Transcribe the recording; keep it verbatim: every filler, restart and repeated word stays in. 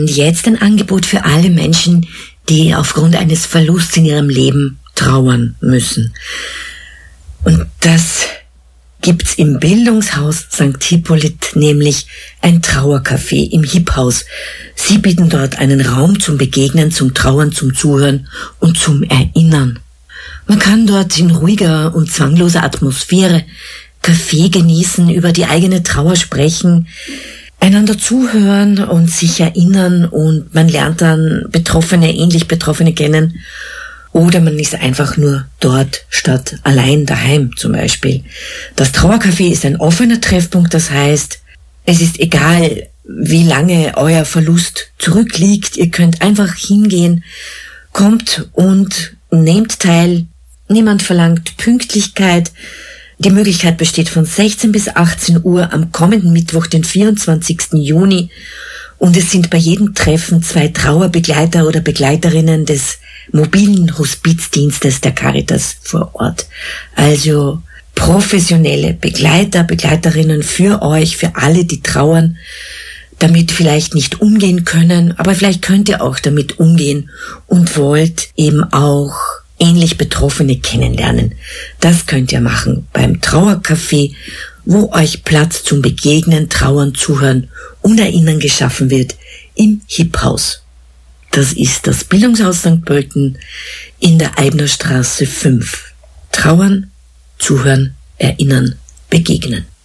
Und jetzt ein Angebot für alle Menschen, die aufgrund eines Verlusts in ihrem Leben trauern müssen. Und das gibt's im Bildungshaus Sankt Hippolyt, nämlich ein Trauercafé im Hip-Haus. Sie bieten dort einen Raum zum Begegnen, zum Trauern, zum Zuhören und zum Erinnern. Man kann dort in ruhiger und zwangloser Atmosphäre Kaffee genießen, über die eigene Trauer sprechen, einander zuhören und sich erinnern, und man lernt dann Betroffene, ähnlich Betroffene kennen. Oder man ist einfach nur dort statt allein daheim zum Beispiel. Das Trauercafé ist ein offener Treffpunkt, das heißt, es ist egal, wie lange euer Verlust zurückliegt. Ihr könnt einfach hingehen, kommt und nehmt teil. Niemand verlangt Pünktlichkeit. Die Möglichkeit besteht von sechzehn bis achtzehn Uhr am kommenden Mittwoch, den vierundzwanzigsten Juni. Und es sind bei jedem Treffen zwei Trauerbegleiter oder Begleiterinnen des mobilen Hospizdienstes der Caritas vor Ort. Also professionelle Begleiter, Begleiterinnen für euch, für alle, die trauern, damit vielleicht nicht umgehen können, aber vielleicht könnt ihr auch damit umgehen und wollt eben auch ähnlich Betroffene kennenlernen. Das könnt ihr machen beim Trauercafé, wo euch Platz zum Begegnen, Trauern, Zuhören und Erinnern geschaffen wird im Hip-Haus. Das ist das Bildungshaus Sankt Pölten in der Eibnerstraße fünf. Trauern, Zuhören, Erinnern, Begegnen.